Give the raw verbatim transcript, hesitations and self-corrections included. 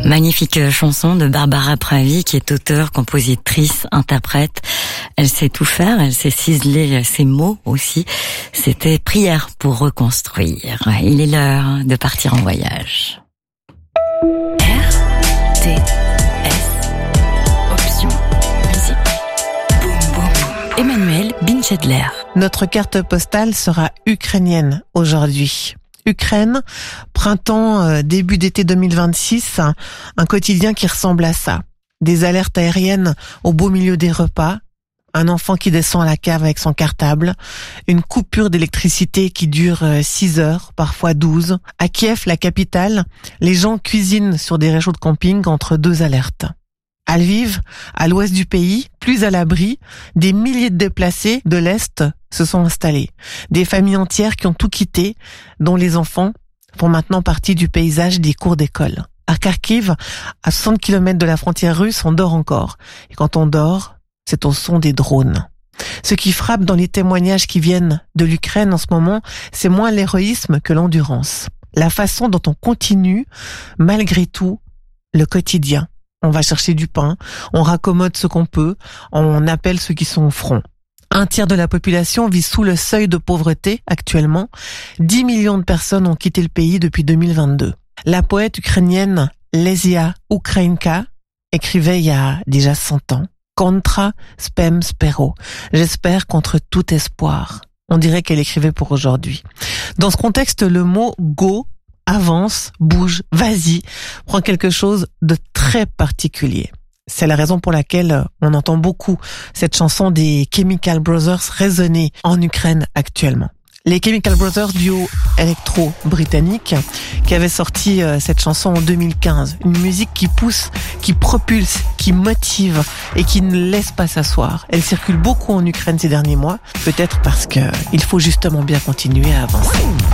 Magnifique chanson de Barbara Pravi, qui est auteure, compositrice, interprète. Elle sait tout faire, elle sait ciseler ses mots aussi. C'était Prière pour reconstruire. Il est l'heure de partir en voyage. R T S Option musique. Boum boum. Emmanuel Binchedler. Notre carte postale sera ukrainienne aujourd'hui. Ukraine, printemps, euh, début d'été deux mille vingt-six, un quotidien qui ressemble à ça. Des alertes aériennes au beau milieu des repas, un enfant qui descend à la cave avec son cartable, une coupure d'électricité qui dure six heures, parfois douze. À Kiev, la capitale, les gens cuisinent sur des réchauds de camping entre deux alertes. À Lviv, à l'ouest du pays, plus à l'abri, des milliers de déplacés de l'Est se sont installés. Des familles entières qui ont tout quitté, dont les enfants font maintenant partie du paysage des cours d'école. À Kharkiv, à soixante kilomètres de la frontière russe, on dort encore. Et quand on dort, c'est au son des drones. Ce qui frappe dans les témoignages qui viennent de l'Ukraine en ce moment, c'est moins l'héroïsme que l'endurance. La façon dont on continue, malgré tout, le quotidien. On va chercher du pain, on raccommode ce qu'on peut, on appelle ceux qui sont au front. Un tiers de la population vit sous le seuil de pauvreté actuellement. dix millions de personnes ont quitté le pays depuis deux mille vingt-deux. La poète ukrainienne Lesia Ukrainka écrivait il y a déjà cent ans « Contra spem spero », j'espère contre tout espoir. On dirait qu'elle écrivait pour aujourd'hui. Dans ce contexte, le mot « go » avance, bouge, vas-y, prend quelque chose de très particulier. C'est la raison pour laquelle on entend beaucoup cette chanson des Chemical Brothers résonner en Ukraine actuellement. Les Chemical Brothers, duo électro-britannique, qui avait sorti cette chanson en deux mille quinze. Une musique qui pousse, qui propulse, qui motive et qui ne laisse pas s'asseoir. Elle circule beaucoup en Ukraine ces derniers mois, peut-être parce que il faut justement bien continuer à avancer.